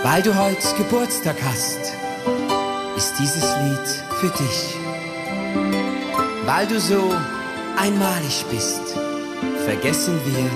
Weil du heute Geburtstag hast, ist dieses Lied für dich. Weil du so einmalig bist, vergessen wir